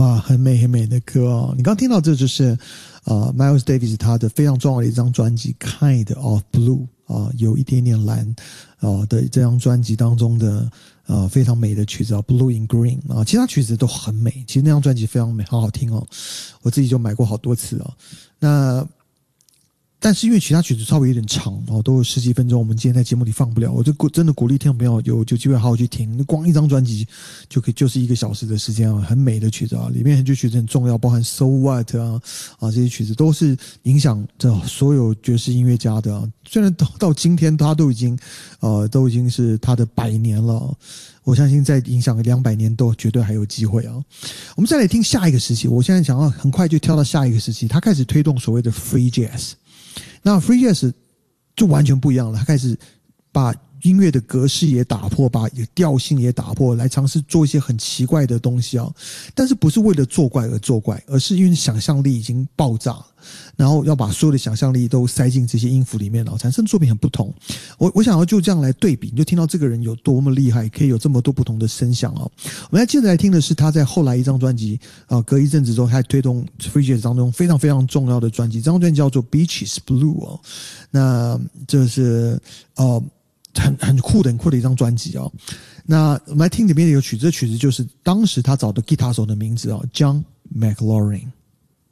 哇，很美很美的歌哦！你刚听到这就是Miles Davis 他的非常重要的一张专辑 Kind of Blue 有一点点蓝的这张专辑当中的非常美的曲子Blue in Green 其他曲子都很美，其实那张专辑非常美，好好听哦，我自己就买过好多次那但是因为其他曲子稍微有点长都有10几分钟，我们今天在节目里放不了。我就真的鼓励听众朋友有机会好好去听，光一张专辑就是1个小时的时间很美的曲子里面很多曲子很重要，包含 So What 这些曲子都是影响着所有爵士音乐家的虽然到今天他都已经是他的100年了。我相信再影响个200年都绝对还有机会我们再来听下一个时期，我现在想要很快就跳到下一个时期，他开始推动所谓的 Free Jazz。那 Free Jazz 就完全不一样了，他开始把音乐的格式也打破，把调性也打破，来尝试做一些很奇怪的东西但是不是为了作怪而作怪，而是因为想象力已经爆炸了，然后要把所有的想象力都塞进这些音符里面产生的作品很不同。我想要就这样来对比，你就听到这个人有多么厉害，可以有这么多不同的声响我们来接着来听的是他在后来一张专辑隔一阵子之后，他推动 Free Jazz 当中非常非常重要的专辑，这张专辑叫做 Beaches Blue 那这是很酷的一张专辑那我们来听里面的一个曲子，这曲子就是当时他找的吉他手的名字John McLaurin。